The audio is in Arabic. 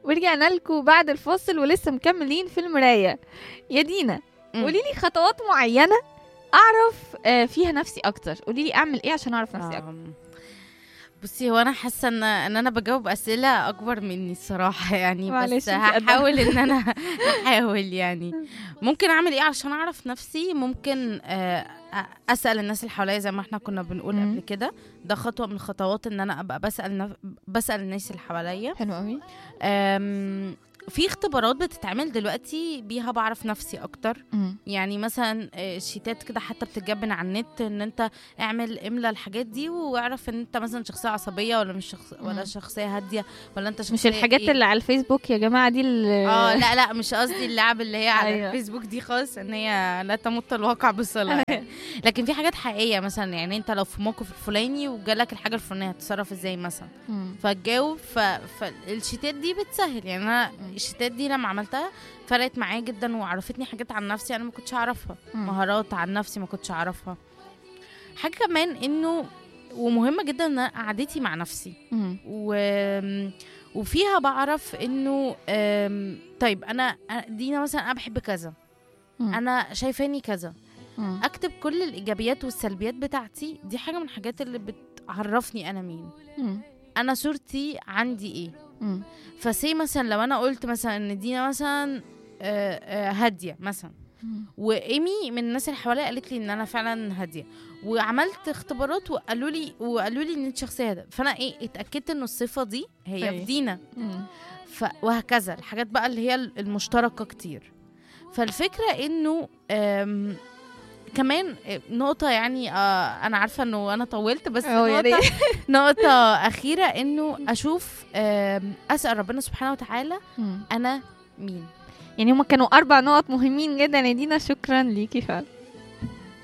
ورجعنا لكم بعد الفاصل ولسه مكملين في المراية. يا دينا قولي لي خطوات معينة اعرف فيها نفسي اكتر. قولي لي اعمل ايه عشان اعرف نفسي اكتر. بصي، هو انا حاسه ان انا بجاوب اسئله اكبر مني الصراحه يعني، بس معلش هحاول ان انا احاول يعني. ممكن اعمل ايه عشان اعرف نفسي؟ ممكن اسال الناس اللي حواليا زي ما احنا كنا بنقول قبل كده. ده خطوه من الخطوات ان انا ابقى بسال الناس اللي حواليا. حلو قوي. في اختبارات بتتعمل دلوقتي بيها بعرف نفسي اكتر. يعني مثلا شيتات كده حتى بتتجبن على النت، ان انت املى الحاجات دي واعرف ان انت مثلا شخصيه عصبيه ولا مش ولا شخصيه هاديه، ولا انت شخصيه مش الحاجات إيه؟ اللي على الفيسبوك يا جماعه دي لا مش قصدي اللعب اللي هي على أيوة. الفيسبوك دي خالص، ان هي لا تمت الواقع بصله يعني. لكن في حاجات حقيقيه، مثلا يعني انت لو في موقف الفلاني وجالك الحاجه الفلانيه هتتصرف ازاي مثلا. فتجاوب. فالشيتات دي بتسهل يعني. انا الشيتات دي لما عملتها فرقت معايا جدا، وعرفتني حاجات عن نفسي انا ما كنتش اعرفها. مهارات عن نفسي ما كنتش اعرفها. حاجه كمان انه ومهمه جدا ان قعدتي مع نفسي وفيها بعرف انه طيب انا دينا مثلا انا بحب كذا، انا شايفاني كذا. اكتب كل الايجابيات والسلبيات بتاعتي. دي حاجه من الحاجات اللي بتعرفني انا مين، انا صورتي عندي ايه. فسي مثلا لو انا قلت مثلا ان دينا مثلا هاديه مثلا، وايمي من الناس اللي حواليا قالت لي ان انا فعلا هاديه، وعملت اختبارات وقالوا لي ان انت شخصيه هاديه، فانا اتاكدت ان الصفه دي هي في دينا. وهكذا الحاجات بقى اللي هي المشتركه كتير. فالفكره انه كمان نقطة يعني أنا عارفة أنه أنا طولت، بس نقطة أخيرة أنه أشوف أسأل ربنا سبحانه وتعالى أنا مين. يعني هما كانوا 4 نقط مهمين جدا يا دينا. شكرا ليكي فعلا.